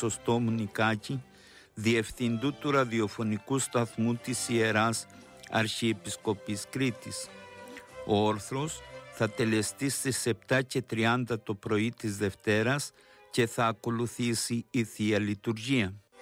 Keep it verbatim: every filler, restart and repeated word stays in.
Χρυσοστόμου Νικάκη, διευθυντού του ραδιοφωνικού σταθμού της Ιεράς Αρχιεπισκοπής Κρήτης. Ο όρθρος θα τελεστεί στις επτά και τριάντα το πρωί της Δευτέρας και θα ακολουθήσει η Θεία Λειτουργία.